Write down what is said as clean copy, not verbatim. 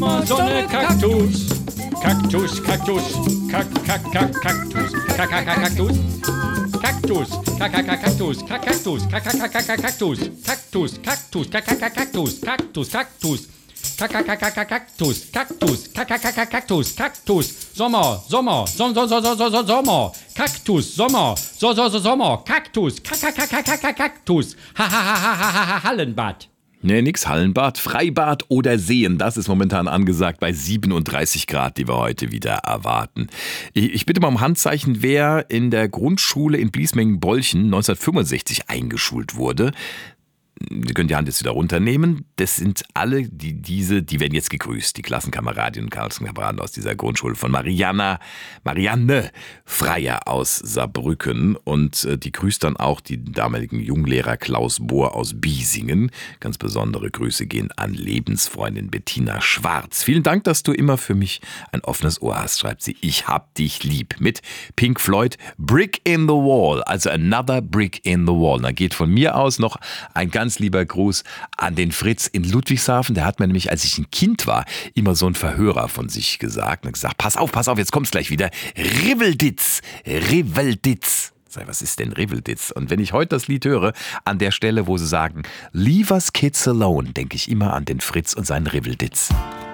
Sonne, Kaktus. Kaktus, Kaktus. Kaktus. Kaktus. Kaktus. Kaktus. Kaktus. Kaktus. Kaktus. Kaktus. Kaktus. Kaktus. Kaktus. Kaktus, Kaktus, Kaktus, Kaktus, Sommer, Sommer, Kaktus, Sommer, Sommer, Kaktus, Kaktus, Hallenbad. Nee, nix Hallenbad, Freibad oder Seen, das ist momentan angesagt bei 37 Grad, die wir heute wieder erwarten. Ich bitte mal um Handzeichen, wer in der Grundschule in Bliesmengen-Bolchen 1965 eingeschult wurde. Sie können die Hand jetzt wieder runternehmen. Das sind alle, die werden jetzt gegrüßt. Die Klassenkameradinnen und Klassenkameraden aus dieser Grundschule von Marianne Freier aus Saarbrücken. Und die grüßt dann auch die damaligen Junglehrer Klaus Bohr aus Biesingen. Ganz besondere Grüße gehen an Lebensfreundin Bettina Schwarz. Vielen Dank, dass du immer für mich ein offenes Ohr hast, schreibt sie. Ich hab dich lieb. Mit Pink Floyd, Brick in the Wall. Also Another Brick in the Wall. Da geht von mir aus noch ein ganz lieber Gruß an den Fritz in Ludwigshafen. Der hat mir nämlich, als ich ein Kind war, immer so einen Verhörer von sich gesagt. Und hat gesagt, pass auf, jetzt kommt's gleich wieder. Rivelditz. Sag, was ist denn Rivelditz? Und wenn ich heute das Lied höre, an der Stelle, wo sie sagen, Leave us kids alone, denke ich immer an den Fritz und seinen Rivelditz.